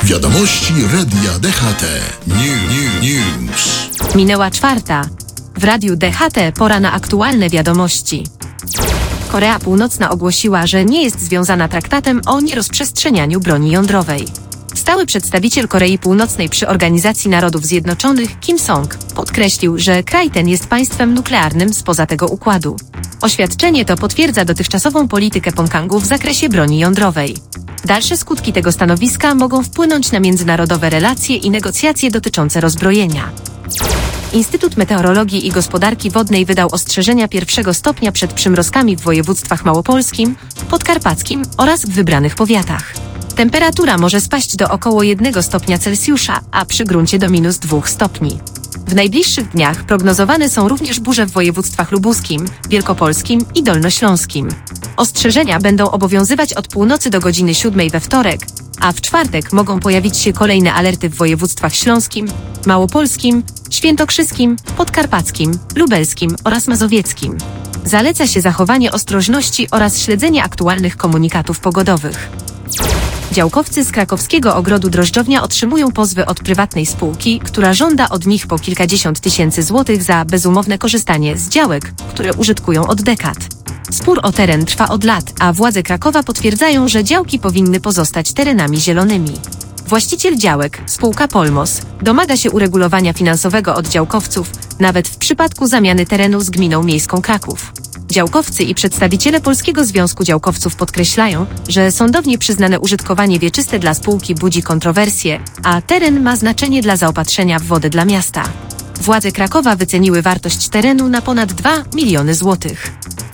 Wiadomości Radia DHT. News. Minęła 4:00. W Radiu DHT pora na aktualne wiadomości. Korea Północna ogłosiła, że nie jest związana traktatem o nierozprzestrzenianiu broni jądrowej. Stały przedstawiciel Korei Północnej przy Organizacji Narodów Zjednoczonych Kim Song podkreślił, że kraj ten jest państwem nuklearnym spoza tego układu. Oświadczenie to potwierdza dotychczasową politykę Pjongjangu w zakresie broni jądrowej. Dalsze skutki tego stanowiska mogą wpłynąć na międzynarodowe relacje i negocjacje dotyczące rozbrojenia. Instytut Meteorologii i Gospodarki Wodnej wydał ostrzeżenia 1. stopnia przed przymrozkami w województwach małopolskim, podkarpackim oraz w wybranych powiatach. Temperatura może spaść do około 1 stopnia Celsjusza, a przy gruncie do -2 stopni. W najbliższych dniach prognozowane są również burze w województwach lubuskim, wielkopolskim i dolnośląskim. Ostrzeżenia będą obowiązywać od północy do godziny 7 we wtorek, a w czwartek mogą pojawić się kolejne alerty w województwach śląskim, małopolskim, świętokrzyskim, podkarpackim, lubelskim oraz mazowieckim. Zaleca się zachowanie ostrożności oraz śledzenie aktualnych komunikatów pogodowych. Działkowcy z krakowskiego ogrodu Drożdżownia otrzymują pozwy od prywatnej spółki, która żąda od nich po kilkadziesiąt tysięcy złotych za bezumowne korzystanie z działek, które użytkują od dekad. Spór o teren trwa od lat, a władze Krakowa potwierdzają, że działki powinny pozostać terenami zielonymi. Właściciel działek, spółka Polmos, domaga się uregulowania finansowego od działkowców, nawet w przypadku zamiany terenu z gminą miejską Kraków. Działkowcy i przedstawiciele Polskiego Związku Działkowców podkreślają, że sądownie przyznane użytkowanie wieczyste dla spółki budzi kontrowersje, a teren ma znaczenie dla zaopatrzenia w wodę dla miasta. Władze Krakowa wyceniły wartość terenu na ponad 2 miliony złotych.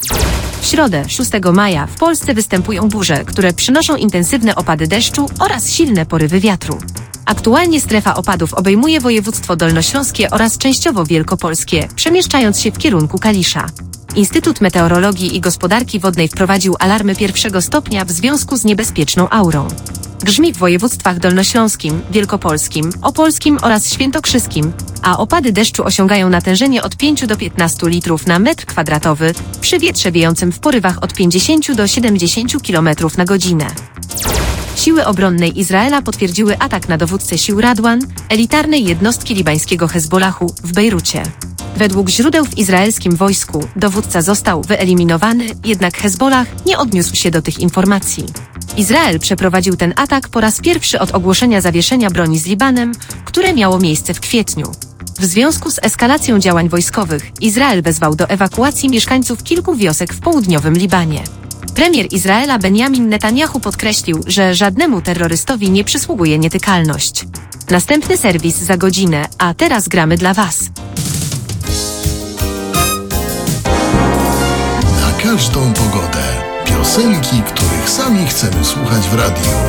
W środę, 6 maja, w Polsce występują burze, które przynoszą intensywne opady deszczu oraz silne porywy wiatru. Aktualnie strefa opadów obejmuje województwo dolnośląskie oraz częściowo wielkopolskie, przemieszczając się w kierunku Kalisza. Instytut Meteorologii i Gospodarki Wodnej wprowadził alarmy 1. stopnia w związku z niebezpieczną aurą. Grzmi w województwach dolnośląskim, wielkopolskim, opolskim oraz świętokrzyskim, a opady deszczu osiągają natężenie od 5 do 15 litrów na metr kwadratowy, przy wietrze wiejącym w porywach od 50 do 70 km na godzinę. Siły obronne Izraela potwierdziły atak na dowódcę sił Radwan, elitarnej jednostki libańskiego Hezbollahu, w Bejrucie. Według źródeł w izraelskim wojsku dowódca został wyeliminowany, jednak Hezbollah nie odniósł się do tych informacji. Izrael przeprowadził ten atak po raz pierwszy od ogłoszenia zawieszenia broni z Libanem, które miało miejsce w kwietniu. W związku z eskalacją działań wojskowych Izrael wezwał do ewakuacji mieszkańców kilku wiosek w południowym Libanie. Premier Izraela Benjamin Netanyahu podkreślił, że żadnemu terrorystowi nie przysługuje nietykalność. Następny serwis za godzinę, a teraz gramy dla Was. Na każdą pogodę. Piosenki, których sami chcemy słuchać w radiu.